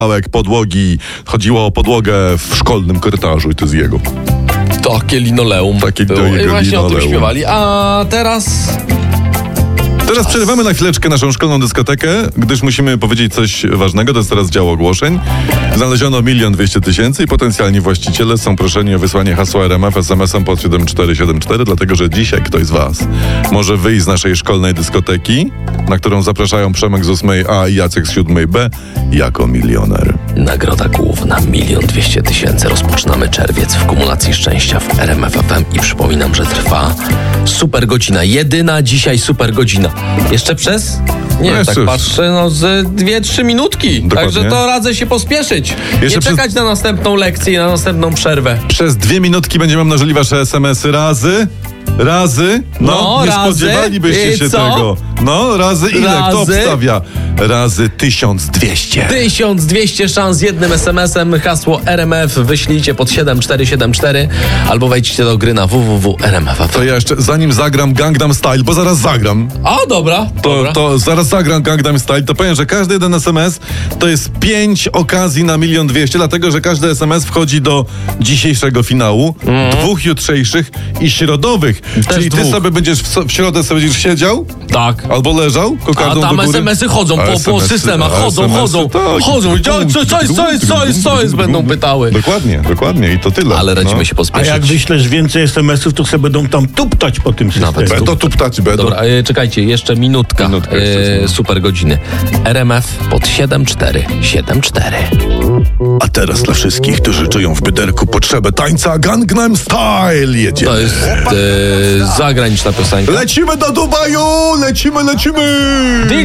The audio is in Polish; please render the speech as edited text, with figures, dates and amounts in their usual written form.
podłogi. Chodziło o podłogę w szkolnym korytarzu i to z jego. Takie linoleum Takie było. do jego I właśnie o tym linoleum. śpiewali. A teraz... Teraz przerywamy na chwileczkę naszą szkolną dyskotekę, gdyż musimy powiedzieć coś ważnego. To jest teraz dział ogłoszeń. Znaleziono 1 200 000 i potencjalni właściciele są proszeni o wysłanie hasła RMF SMS-em pod 7474, dlatego że dzisiaj ktoś z was może wyjść z naszej szkolnej dyskoteki, na którą zapraszają Przemek z 8A i Jacek z 7B, jako milioner. Nagroda główna 1 200 000. Rozpoczynamy czerwiec w kumulacji szczęścia w RMF FM i przypominam, że trwa super godzina. Jedyna dzisiaj super godzina. Jeszcze przez? Nie, No tak jeszcze- patrzę, z 2-3 minutki. Dokładnie. Także to radzę się pospieszyć. Jeszcze Nie czekać na następną lekcję i na następną przerwę. Przez 2 minutki będziemy mnożyli wasze SMS-y razy. No, nie razy. spodziewalibyście się Co? tego. No, razy ile? Kto Razy. obstawia? Razy 1200. 1200 szans jednym SMS-em. Hasło RMF wyślijcie pod 7474 albo wejdźcie do gry na www.rmf.fm. To ja jeszcze, zanim zagram Gangnam Style, bo zaraz zagram, A, dobra. to zaraz zagram Gangnam Style, to powiem, że każdy jeden SMS to jest 5 okazji na 1 200 000, dlatego, że każdy SMS wchodzi do dzisiejszego finału, 2 jutrzejszych i środowych. Czyli ty 2. sobie będziesz w środę sobie będziesz siedział Tak. albo leżał, A kokardą tam do góry. SMS-y chodzą A po SMS-y, systemach, a chodzą. SMS-y, tak. Co jest, będą pytały. Dokładnie i to tyle. Ale radzimy No. się A pospieszyć. jak wyślesz więcej SMS-ów, to sobie będą tam tuptać po tym systemie. Nawet Będą tuptać, będą. Dobra, czekajcie, jeszcze minutka. Minutka jeszcze, co? Super godziny. RMF pod 7474. A teraz dla wszystkich, którzy czują w byderku potrzebę tańca Gangnam Style jedzie. To jest zagraniczna piosenka. Lecimy do Dubaju! Lecimy!